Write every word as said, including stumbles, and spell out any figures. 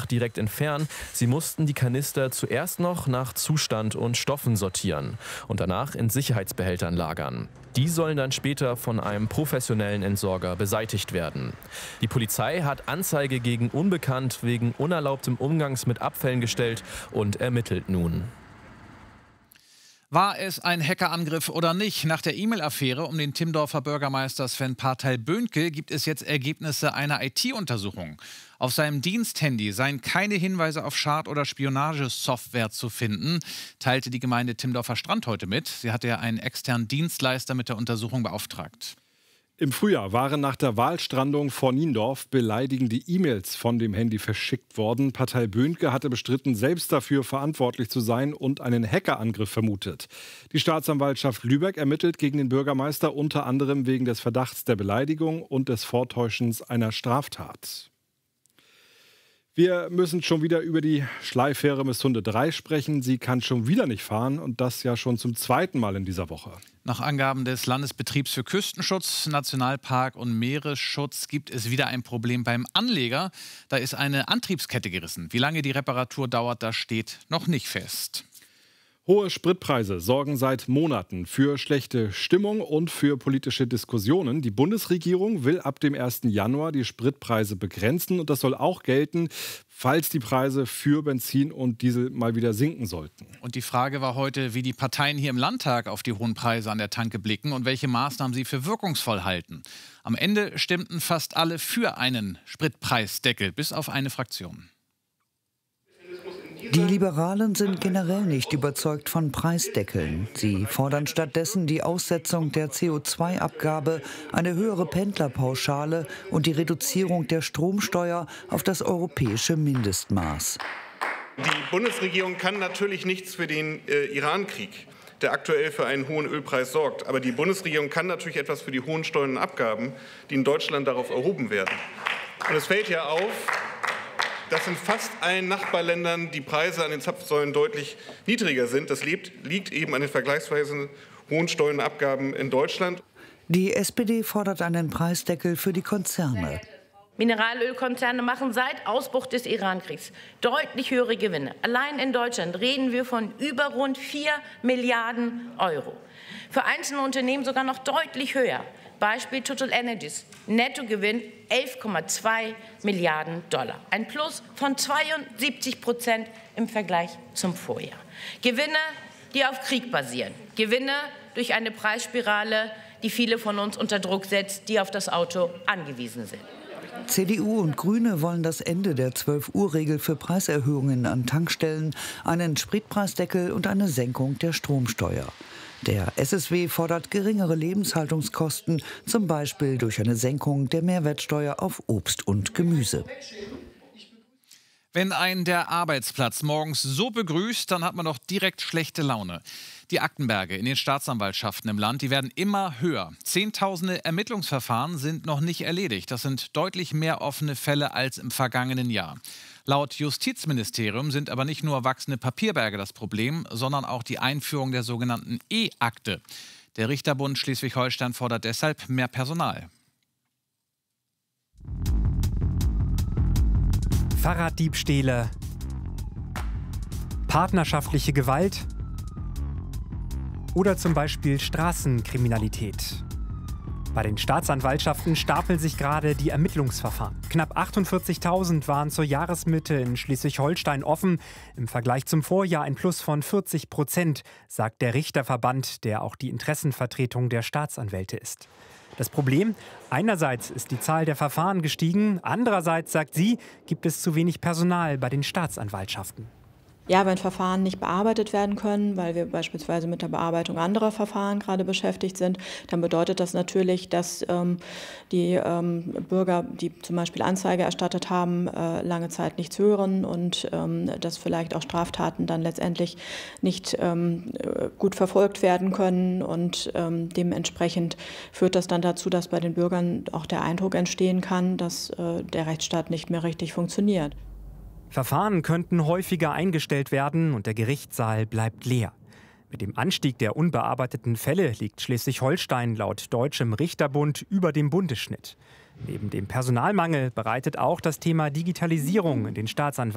direkt entfernen. Sie mussten die Kanister zuerst noch nach Zustand und Stoffen sortieren und danach in Sicherheitsbehältern lagern. Die sollen dann später von einem professionellen Entsorger beseitigt werden. Die Polizei hat Anzeige gegen Unbekannt wegen unerlaubtem Umgangs mit Abfällen gestellt und ermittelt nun. War es ein Hackerangriff oder nicht? Nach der E-Mail-Affäre um den Timmendorfer Bürgermeister Sven Parteil-Böhnke gibt es jetzt Ergebnisse einer I T-Untersuchung. Auf seinem Diensthandy seien keine Hinweise auf Schad- oder Spionagesoftware zu finden, teilte die Gemeinde Timmendorfer Strand heute mit. Sie hatte ja einen externen Dienstleister mit der Untersuchung beauftragt. Im Frühjahr waren nach der Wahlstrandung vor Niendorf beleidigende E-Mails von dem Handy verschickt worden. Parteil-Böhnke hatte bestritten, selbst dafür verantwortlich zu sein und einen Hackerangriff vermutet. Die Staatsanwaltschaft Lübeck ermittelt gegen den Bürgermeister unter anderem wegen des Verdachts der Beleidigung und des Vortäuschens einer Straftat. Wir müssen schon wieder über die Schleifähre Misthunde drei sprechen. Sie kann schon wieder nicht fahren und das ja schon zum zweiten Mal in dieser Woche. Nach Angaben des Landesbetriebs für Küstenschutz, Nationalpark und Meeresschutz gibt es wieder ein Problem beim Anleger. Da ist eine Antriebskette gerissen. Wie lange die Reparatur dauert, das steht noch nicht fest. Hohe Spritpreise sorgen seit Monaten für schlechte Stimmung und für politische Diskussionen. Die Bundesregierung will ab dem ersten Januar die Spritpreise begrenzen und das soll auch gelten, falls die Preise für Benzin und Diesel mal wieder sinken sollten. Und die Frage war heute, wie die Parteien hier im Landtag auf die hohen Preise an der Tanke blicken und welche Maßnahmen sie für wirkungsvoll halten. Am Ende stimmten fast alle für einen Spritpreisdeckel, bis auf eine Fraktion. Die Liberalen sind generell nicht überzeugt von Preisdeckeln. Sie fordern stattdessen die Aussetzung der C O zwei Abgabe, eine höhere Pendlerpauschale und die Reduzierung der Stromsteuer auf das europäische Mindestmaß. Die Bundesregierung kann natürlich nichts für den äh, Iran-Krieg, der aktuell für einen hohen Ölpreis sorgt. Aber die Bundesregierung kann natürlich etwas für die hohen Steuern und Abgaben, die in Deutschland darauf erhoben werden. Und es fällt ja auf, dass in fast allen Nachbarländern die Preise an den Zapfsäulen deutlich niedriger sind. Das liegt eben an den vergleichsweise hohen Steuern und Abgaben in Deutschland. Die S P D fordert einen Preisdeckel für die Konzerne. Mineralölkonzerne machen seit Ausbruch des Iran-Kriegs deutlich höhere Gewinne. Allein in Deutschland reden wir von über rund vier Milliarden Euro. Für einzelne Unternehmen sogar noch deutlich höher. Beispiel Total Energies, Nettogewinn elf Komma zwei Milliarden Dollar. Ein Plus von zweiundsiebzig Prozent im Vergleich zum Vorjahr. Gewinne, die auf Krieg basieren. Gewinne durch eine Preisspirale, die viele von uns unter Druck setzt, die auf das Auto angewiesen sind. C D U und Grüne wollen das Ende der zwölf Uhr Regel für Preiserhöhungen an Tankstellen, einen Spritpreisdeckel und eine Senkung der Stromsteuer. Der S S W fordert geringere Lebenshaltungskosten, zum Beispiel durch eine Senkung der Mehrwertsteuer auf Obst und Gemüse. Wenn einen der Arbeitsplatz morgens so begrüßt, dann hat man doch direkt schlechte Laune. Die Aktenberge in den Staatsanwaltschaften im Land, die werden immer höher. Zehntausende Ermittlungsverfahren sind noch nicht erledigt. Das sind deutlich mehr offene Fälle als im vergangenen Jahr. Laut Justizministerium sind aber nicht nur wachsende Papierberge das Problem, sondern auch die Einführung der sogenannten E-Akte. Der Richterbund Schleswig-Holstein fordert deshalb mehr Personal. Fahrraddiebstähle, partnerschaftliche Gewalt oder zum Beispiel Straßenkriminalität. Bei den Staatsanwaltschaften stapeln sich gerade die Ermittlungsverfahren. Knapp achtundvierzigtausend waren zur Jahresmitte in Schleswig-Holstein offen. Im Vergleich zum Vorjahr ein Plus von vierzig Prozent, sagt der Richterverband, der auch die Interessenvertretung der Staatsanwälte ist. Das Problem? Einerseits ist die Zahl der Verfahren gestiegen, andererseits, sagt sie, gibt es zu wenig Personal bei den Staatsanwaltschaften. Ja, wenn Verfahren nicht bearbeitet werden können, weil wir beispielsweise mit der Bearbeitung anderer Verfahren gerade beschäftigt sind, dann bedeutet das natürlich, dass ähm, die ähm, Bürger, die zum Beispiel Anzeige erstattet haben, äh, lange Zeit nichts hören und ähm, dass vielleicht auch Straftaten dann letztendlich nicht ähm, gut verfolgt werden können. Und ähm, dementsprechend führt das dann dazu, dass bei den Bürgern auch der Eindruck entstehen kann, dass äh, der Rechtsstaat nicht mehr richtig funktioniert. Verfahren könnten häufiger eingestellt werden und der Gerichtssaal bleibt leer. Mit dem Anstieg der unbearbeiteten Fälle liegt Schleswig-Holstein laut Deutschem Richterbund über dem Bundesschnitt. Neben dem Personalmangel bereitet auch das Thema Digitalisierung in den Staatsanwaltschaften